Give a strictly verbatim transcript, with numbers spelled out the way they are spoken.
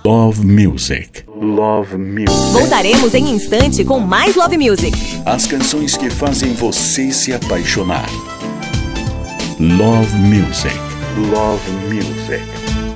Love Music. Love Music. Voltaremos em instante com mais Love Music. As canções que fazem você se apaixonar. Love Music. Love Music.